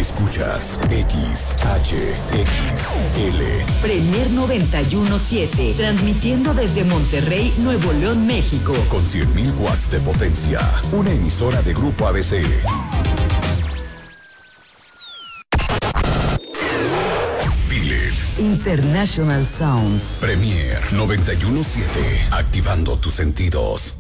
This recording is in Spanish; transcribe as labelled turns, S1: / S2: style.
S1: Escuchas XHXL.
S2: Premier 91.7, transmitiendo desde Monterrey, Nuevo León, México.
S1: Con 100.000 watts de potencia. Una emisora de Grupo ABC. Feel it.
S2: International Sounds.
S1: Premier 91.7. Activando tus sentidos.